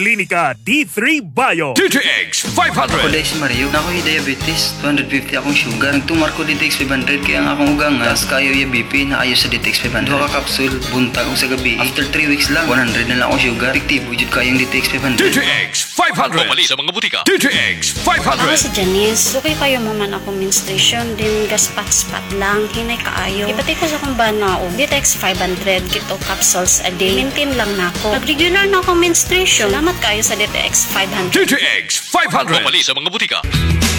Klinika D3 Bio. DTX 500. Ako dahil si Mario, na ako yung diabetes, 250 akong sugar. Nagtumar ko DTX 500 kaya ang akong ugang as kayo yung BP na ayos sa DTX 500. Duha ka kapsul, buntag ko sa gabi. After 3 weeks lang, 100 na lang akong sugar. Fiktibo jud kayong DTX 500. DTX 500. Pumali sa mga butika. DTX 500. Ako si Janice. Lukay kayo maman ako menstruation din gaspat-spat lang. Hinay kaayo. Ipatay ko sa kong banao. DTX 500 kito capsules a day. Maintain lang na ako. Pag-regular na akong menstruation. Salamat kayo sa DTX 500. DTX 500. Pumali sa mga butika.